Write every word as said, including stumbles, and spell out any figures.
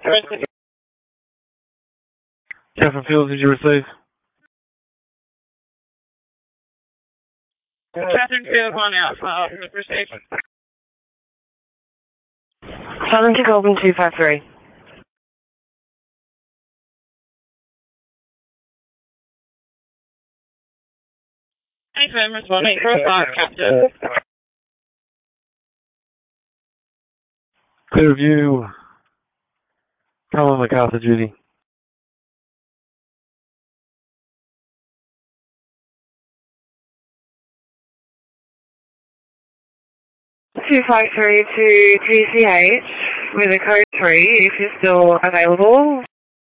Catherine Fields, did you receive? Catherine Fields, one out. Uh, received. Southern to Goulburn two five three. Thanks, ma'am. Responding. Cross five, Captain. Clear view. Colin MacArthur duty. two five three to T C H with a code three if you're still available.